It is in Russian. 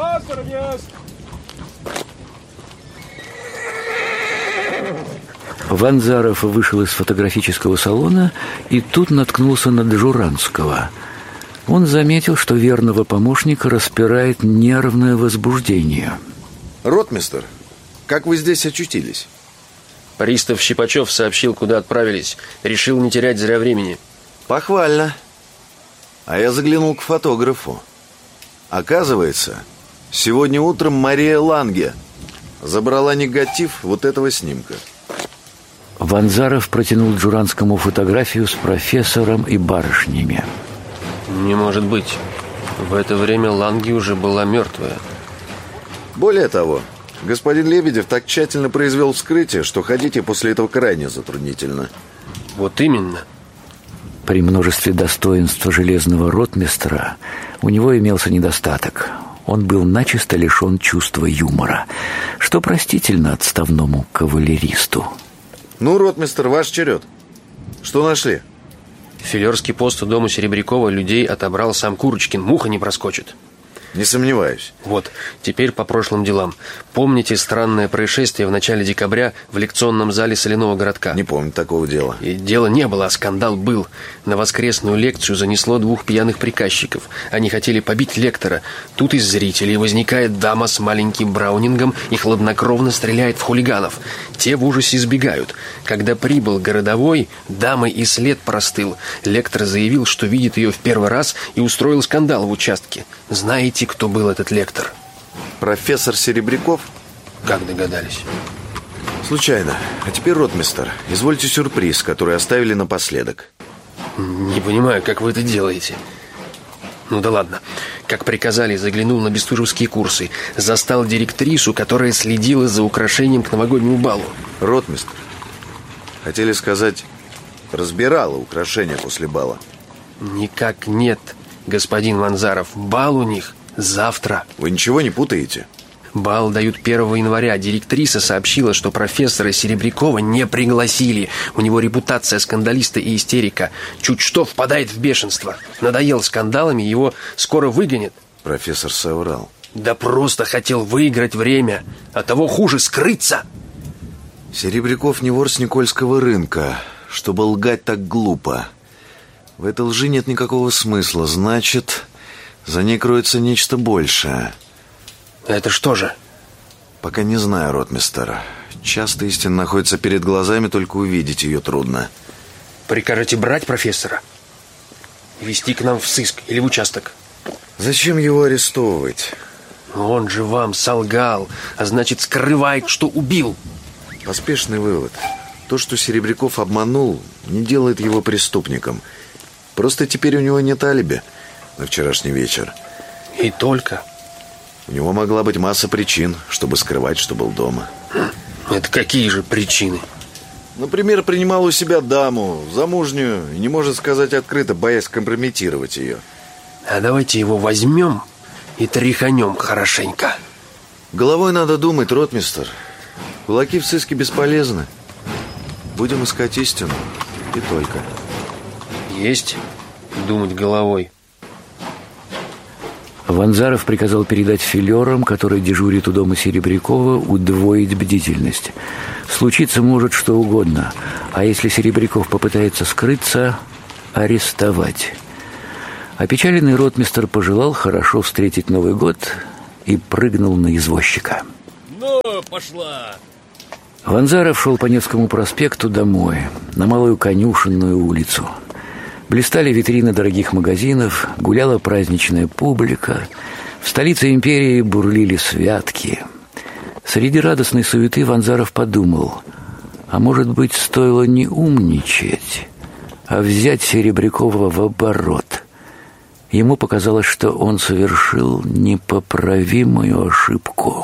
Ванзаров вышел из фотографического салона и тут наткнулся на Джуранского. Он заметил, что верного помощника распирает нервное возбуждение. Ротмистр, как вы здесь очутились? Пристав Щипачев сообщил, куда отправились. Решил не терять зря времени. Похвально. А я заглянул к фотографу. Оказывается, сегодня утром Мария Ланге забрала негатив вот этого снимка. Ванзаров протянул Джуранскому фотографию с профессором и барышнями. Не может быть. В это время Ланге уже была мертвая. Более того, господин Лебедев так тщательно произвел вскрытие, что ходить и после этого крайне затруднительно. Вот именно. При множестве достоинств железного ротмистра у него имелся недостаток. Он был начисто лишен чувства юмора, что простительно отставному кавалеристу. Ну, ротмистр, ваш черед. Что нашли? Филерский пост у дома Серебрякова людей отобрал сам Курочкин. Муха не проскочит. Не сомневаюсь. Вот, теперь по прошлым делам. Помните странное происшествие в начале декабря в лекционном зале Соляного городка? Не помню такого дела. И дела не было, а скандал был. На воскресную лекцию занесло 2 пьяных приказчиков. Они хотели побить лектора. Тут из зрителей возникает дама с маленьким браунингом и хладнокровно стреляет в хулиганов. Те в ужасе избегают. Когда прибыл городовой, дамы и след простыл. Лектор заявил, что видит ее в первый раз и устроил скандал в участке. Знаете, кто был этот лектор? Профессор Серебряков? Как догадались? Случайно. А теперь, ротмистр, извольте сюрприз, который оставили напоследок. Не понимаю, как вы это делаете. Ну да ладно. Как приказали, заглянул на бестужевские курсы. Застал директрису, которая следила за украшением к новогоднему балу. Ротмистр, хотели сказать, разбирала украшения после бала? Никак нет, господин Ванзаров. Бал у них завтра. Вы ничего не путаете? Бал дают 1 января. Директриса сообщила, что профессора Серебрякова не пригласили. У него репутация скандалиста и истерика. Чуть что впадает в бешенство. Надоел скандалами, его скоро выгонят. Профессор соврал. Да просто хотел выиграть время. А того хуже скрыться. Серебряков не вор с Никольского рынка, чтобы лгать так глупо. В этой лжи нет никакого смысла. Значит, за ней кроется нечто большее. Это что же? Пока не знаю, ротмистер. Часто истина находится перед глазами, только увидеть ее трудно. Прикажете брать профессора? Вести к нам в сыск или в участок? Зачем его арестовывать? Он же вам солгал, а значит скрывает, что убил. Поспешный вывод. То, что Серебряков обманул, не делает его преступником. Просто теперь у него нет алиби на вчерашний вечер. И только? У него могла быть масса причин, чтобы скрывать, что был дома. Это какие же причины? Например, принимал у себя даму, замужнюю, и не может сказать открыто, боясь компрометировать ее. А давайте его возьмем и тряханем хорошенько. Головой надо думать, ротмистер. Кулаки в сыске бесполезны. Будем искать истину, и только. Есть думать головой. Ванзаров приказал передать филерам, которые дежурят у дома Серебрякова, удвоить бдительность. Случиться может что угодно, а если Серебряков попытается скрыться, арестовать. Опечаленный ротмистр пожелал хорошо встретить Новый год и прыгнул на извозчика. Ну, пошла! Ванзаров шел по Невскому проспекту домой, на Малую Конюшенную улицу. Блистали витрины дорогих магазинов, гуляла праздничная публика. В столице империи бурлили святки. Среди радостной суеты Ванзаров подумал, а может быть, стоило не умничать, а взять Серебрякова в оборот. Ему показалось, что он совершил непоправимую ошибку.